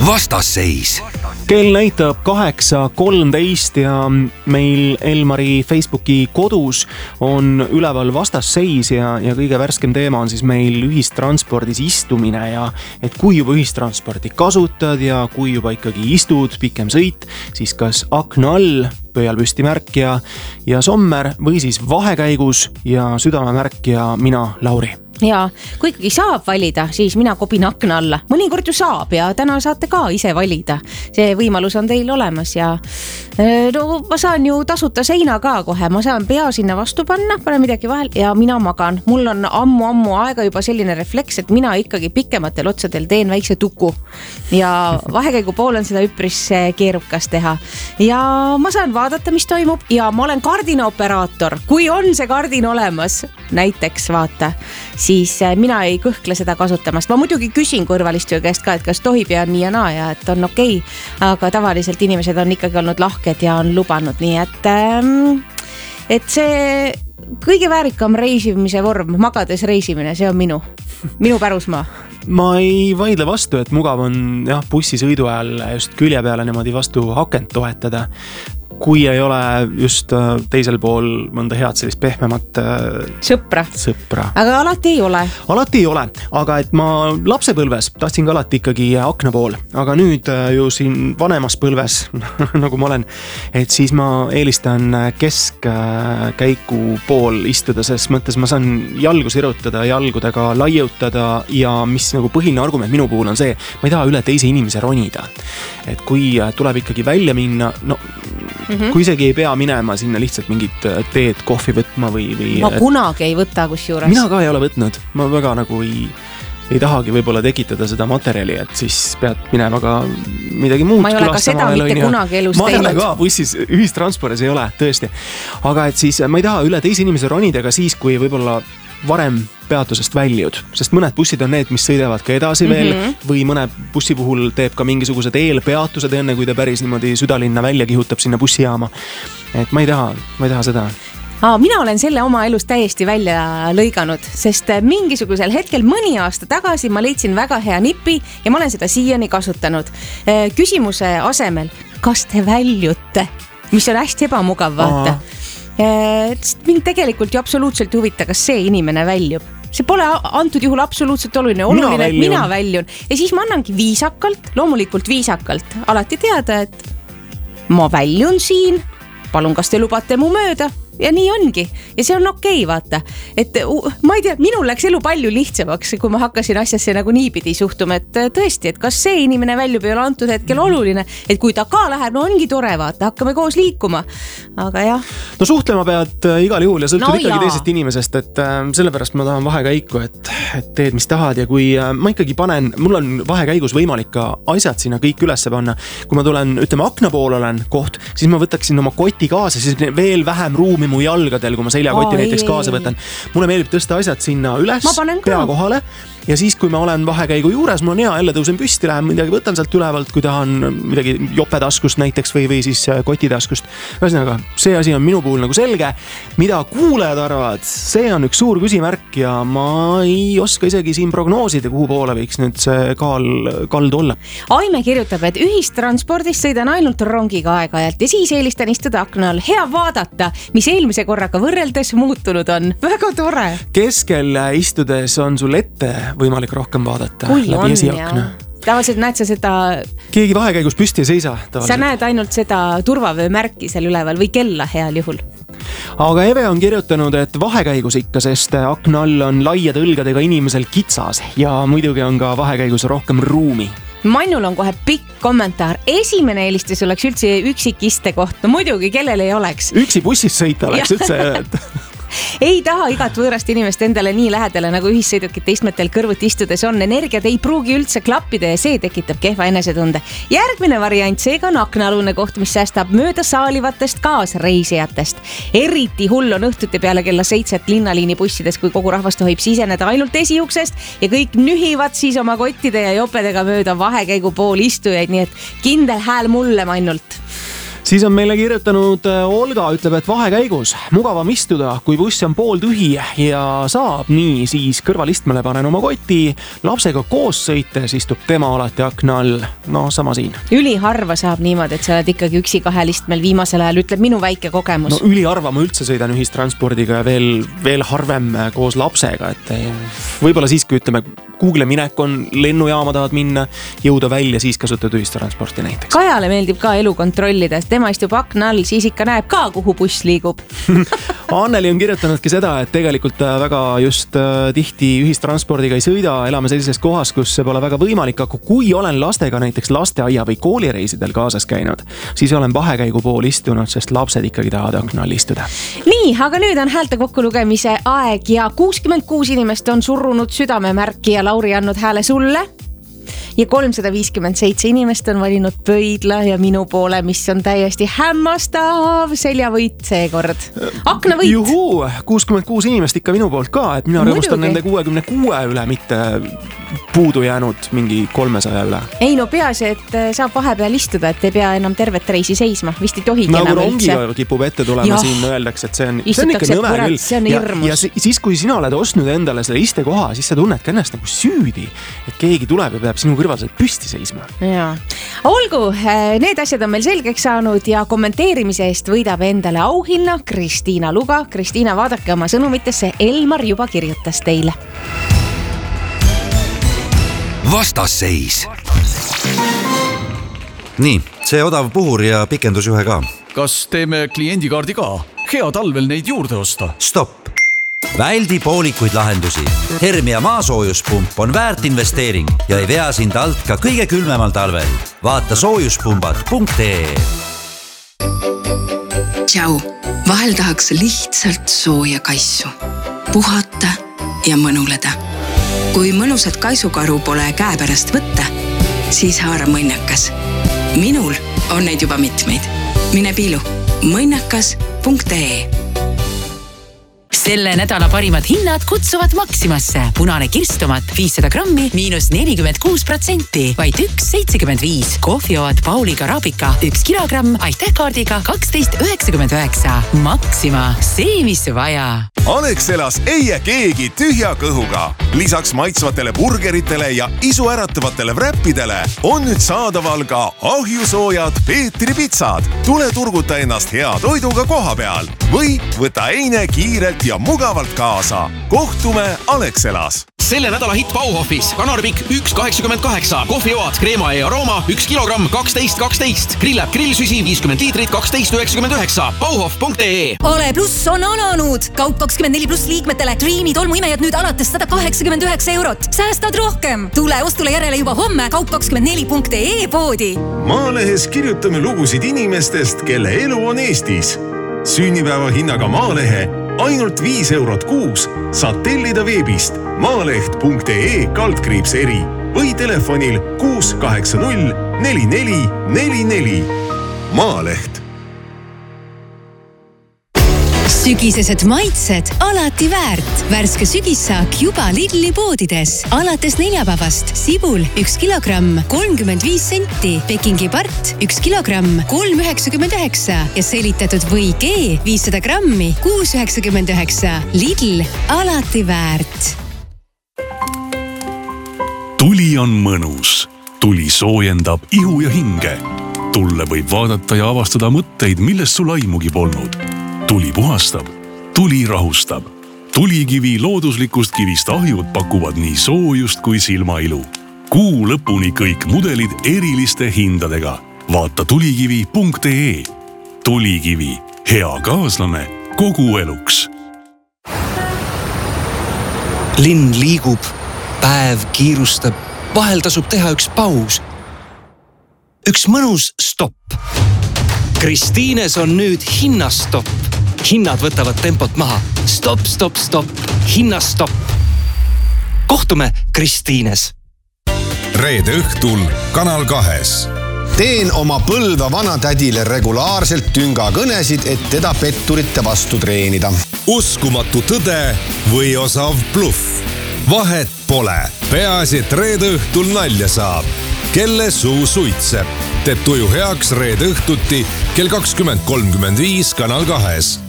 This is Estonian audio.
Vastasseis. Kell näitab 8:13 ja meil Elmari Facebooki kodus on üleval vastasseis ja kõige värskem teema on siis meil ühistranspordis istumine ja et kui juba ühistransporti kasutad ja kui juba ikkagi istud, pikem sõit, siis kas akna all, pöial püsti märk ja sommer või siis vahekäigus ja südamemärk ja mina, Lauri. Ja kui ikkagi saab valida, siis mina kopin akna alla. Mõnikord ju saab ja täna saate ka ise valida. See võimalus on teil olemas ja no ma saan ju tasuta seina ka kohe. Ma saan pea sinna vastu panna, pane midagi vahel ja mina magan. Mul on ammu aega juba selline refleks, et mina ikkagi pikematel otsadel teen väikse tuku ja vahekäigu pool on seda üpris keerukas teha. Ja ma saan vaadata, mis toimub ja ma olen kardinaoperaator. Kui on see kardin olemas, näiteks vaata, siis mina ei kõhkle seda kasutamast. Ma muidugi küsin kõrvalistuja käest ka, et kas tohib ja nii ja naa ja et on okei. Aga tavaliselt inimesed on ikkagi olnud lahked ja on lubanud. Nii et see kõige väärikam reisimise vorm, magades reisimine, see on minu pärusmaa. Ma ei vaidle vastu, et mugav on bussisõidu ajal just külje peale niimoodi vastu hakent toetada. Kui ei ole just teisel pool mõnda head sellist pehmemat sõpra. Aga alati ei ole. Alati ei ole, aga et ma lapsepõlves tahtsin ka alati ikkagi akna pool. Aga nüüd ju siin vanemas põlves, nagu ma olen, et siis ma eelistan keskkäiku pool istuda, sest mõttes ma saan jalgu sirutada, jalgudega laiutada ja mis nagu põhiline argument minu puhul on see, ma ei taha üle teise inimese ronida. Et kui tuleb ikkagi välja minna, kui isegi ei pea minema sinna lihtsalt mingit teed, kohvi võtma või ma kunagi ei võta kusjuures. Mina ka ei ole võtnud. Ma väga nagu ei tahagi võib-olla tekitada seda materjali, et siis pead minema ka midagi muud. Ma ei ole ka seda mitte kunagi elus teinud. Ma ei ole ka bussis, ühistranspordis ei ole, tõesti. Aga et siis ma ei taha üle teise inimese ronida ka siis, kui võib-olla varem peatusest väljud, sest mõned bussid on need, mis sõidavad ka edasi veel või mõne bussi puhul teeb ka mingisugused eelpeatused enne, kui ta päris niimoodi südalinna välja kihutab sinna bussijaama. Et ma ei taha seda. Mina olen selle oma elus täiesti välja lõiganud, sest mingisugusel hetkel mõni aasta tagasi ma leidsin väga hea nipi ja ma olen seda siiani kasutanud. Küsimuse asemel, kas te väljute? Mis on hästi ebamugav, vaata. Mind tegelikult ju absoluutselt huvita, kas see inimene väljub. See pole antud juhul absoluutselt oluline, et mina väljun. Ja siis ma annangi viisakalt, loomulikult viisakalt, alati teada, et ma väljun siin, palun, kas te lubate mu mööda? Ja nii ongi. Ja see on okei, vaata. Et ma ei tea, minul läks elu palju lihtsamaks, kui ma hakkasin asjasse nagu niipidi suhtuma, et tõesti, et kas see inimene väljub ei ole antud hetkel oluline, et kui ta ka läheb, no ongi tore, vaata, hakkame koos liikuma. Aga jah. No suhtlema pead igal juhul ja sõltub ikkagi teisest inimesest, et sellepärast ma tahan vahekäiku, et teed, mis tahad ja kui ma ikkagi panen, mul on vahekäigus võimalik ka asjad sinna kõik ülesse panna. Kui ma tulen, ütleme, akna pool olen koht, siis ma võtaksin oma koti kaasa, siis veel vähem ruumi mu jalgadel, kui ma seljakoti näiteks kaasa võtan. Mulle meeldib tõsta asjad sinna üles, pea kohale ja siis, kui ma olen vahekäigu juures, mul on hea, jälle tõusen püsti, lähen midagi, võtan sealt ülevalt, kui tahan midagi jopetaskust näiteks või siis kotitaskust. Ühesõnaga, see asi on minu puhul nagu selge. Mida kuulajad arvavad, see on üks suur küsimärk ja ma ei oska isegi siin prognoosida, kuhu poole võiks nüüd see kaldu olla. Aime kirjutab, et ühistranspordis sõidan ainult rongiga aeg-ajalt ja siis eelistan istuda akna all. Hea vaadata, mis eelmise korraga võrreldes muutunud on. Väga tore. Keskel istudes on sul ette võimalik rohkem vaadata läbi esiakna. Tavaliselt näed sa seda... Keegi vahekäigus püsti ei seisa. Sa näed ainult seda turvavöömärki seal üleval või kella heal juhul. Aga Eve on kirjutanud, et vahekäigus ikka, sest akna all on laiade õlgadega inimesel kitsas ja muidugi on ka vahekäigus rohkem ruumi. Mannul on kohe pikk kommentaar. Esimene eelistus oleks üldse üksikiste koht. No muidugi, kellel ei oleks. Üksi bussis sõita oleks üldse... Ei taha igat võõrast inimest endale nii lähedale nagu ühissõidukite istmetel kõrvuti istudes on. Energiad ei pruugi üldse klappida ja see tekitab kehva enesetunde. Järgmine variant, seega on aknaalune koht, mis säästab mööda saalivatest kaasreisijatest. Eriti hull on õhtuti peale kella 7 linnaliini bussides, kui kogu rahvas tohib siseneda ainult esiuksest ja kõik nühivad siis oma kottide ja jopedega mööda vahekäigu pool istujaid, nii et kindel hääl mulle ainult. Siis on meile kirjutanud Olga, ütleb, et vahekäigus mugavam istuda, kui buss on pooltühi ja saab nii, siis kõrvalistmele panen oma koti, lapsega koos sõites istub tema alati akna all. No sama siin. Üliharva saab niimoodi, et sa oled ikkagi üksi kahel istmel viimasel ajal, ütleb minu väike kogemus. No üliharva ma üldse sõidan ühistranspordiga ja veel harvem koos lapsega, et võib-olla siis, kui ütleme, Google minek on, lennujaama tahad minna, jõuda välja, siis kasutad ühistransporti näiteks. Kajale meeldib ka elu kontrollida, tema istub akna all, siis ikka näeb ka, kuhu buss liigub. Anneli on kirjutanudki seda, et tegelikult väga just tihti ühistranspordiga ei sõida, elame sellises kohas, kus see pole väga võimalik, aga kui olen lastega näiteks lasteaia või koolireisidel kaasas käinud, siis olen vahekäigu pool istunud, sest lapsed ikkagi tahavad akna all istuda. Nii, aga nüüd on häälte kokkulugemise aeg ja 66 inimest on surrunud südamemärki ja Lauri andnud hääle sulle. Ja 357 inimest on valinud pöidla ja minu poole, mis on täiesti hämmastav seljavõit seekord. Aknavõit. Juhuu, 66 inimest ikka minu poolt ka, et mina rõõmustan nende 66 üle, mitte puudu jäänud mingi 300 üle. Ei no peaasi, et saab vahepeal istuda, et ei pea enam tervet reisi seisma. Vist ei tohigi enam üldse. Nagu rongiga kipub ette tulema, siin öeldakse, et see on ikka nõme küll. See on hirmus. Ja siis, kui sina oled ostnud endale selle istekoha, siis sa tunned ka ennast nagu süüdi, et keegi tuleb ja peab sinu kõrval püsti seisma. Ja. Olgu, need asjad on meil selgeks saanud ja kommenteerimise eest võidab endale auhinna Kristiina Luga. Kristiina, vaadake oma sõnumitesse, Elmar juba kirjutas teile. Vastasseis. Nii, see odav puhur ja pikendusjuhe ka. Kas teeme kliendikaardi ka? Hea talvel neid juurde osta. Stopp. Väldi poolikuid lahendusi. Hermia maasoojuspump on väärt investeering ja ei vea sind alt ka kõige külmemal talvel. Vaata soojuspumbad.ee. Tšau, vahel tahaks lihtsalt sooja kaisu. Puhata ja mõnuleda. Kui mõnusat kaisukaru pole käepärast võtta, siis haara mõnnakas. Minul on neid juba mitmeid. Mine piilu mõnnakas.ee. Selle nädala parimad hinnad kutsuvad Maximasse. Punane kirstomat 500 grammi miinus 46%, vaid 1,75. Kohvioad Pauliga Arabika 1 kilogramm, aitähkaardiga 12,99. Maxima, see mis vaja. Alexelas ei jää keegi tühja kõhuga. Lisaks maitsvatele burgeritele ja isuäratavatele wrappidele on nüüd saadaval ka ahjusoojad Peetri pitsad. Tule turguta ennast hea toiduga koha peal või võta eine kiirelt ja mugavalt kaasa. Kohtume Alexelas. Selle nädala hitt Bauhofis. Kanarpikk 1,88. Kohvioad Kreema ja Aroma 1 kilogramm 12,12. Grillab grillsüsi 50 liitrit 12,99. Bauhof.ee. Ale Plus on alanud. Kaup 24 plus liikmetele. Dreami tolmuimejad nüüd alates 189 eurot. Säästad rohkem. Tule ostule järele juba homme kaup24.ee poodi. Maalehes kirjutame lugusid inimestest, kelle elu on Eestis. Sünnipäeva hinnaga Maalehe ainult 5 eurot kuus saad tellida veebist maaleht.ee/eri või telefonil 680 4444. Maaleht. Sügisesed maitsed alati väärt. Värske sügissaak juba Lidli poodides. Alates neljapäevast sibul 1 kilogramm 35 senti, Pekingi part 1 kilogramm 3,99 ja selitatud või G 500 grammi 6,99. Lidl alati väärt. Tuli on mõnus. Tuli soojendab ihu ja hinge. Tulle võib vaadata ja avastada mõtteid, millest sul aimugi polnud. Tuli puhastab, tuli rahustab. Tulikivi looduslikust kivist ahjud pakuvad nii soojust kui silmailu. Kuu lõpuni kõik mudelid eriliste hindadega. Vaata tulikivi.ee. Tulikivi, hea kaaslane kogu eluks. Linn liigub, päev kiirustab, vahel tasub teha üks paus. Üks mõnus stopp. Kristiines on nüüd hinnastopp. Hinnad võtavad tempot maha. Stopp, stopp, stopp. Hinnastopp. Kohtume Kristiines. Reede õhtul Kanal 2. Teen oma Põlva vanatädile regulaarselt tüngakõnesid, et teda petturite vastu treenida. Uskumatu tõde või osav bluff. Vahet pole. Peaasi, et reede õhtul nalja saab. kelle suu suitseb. Teeb tuju heaks reede õhtuti kell 20.35 Kanal 2.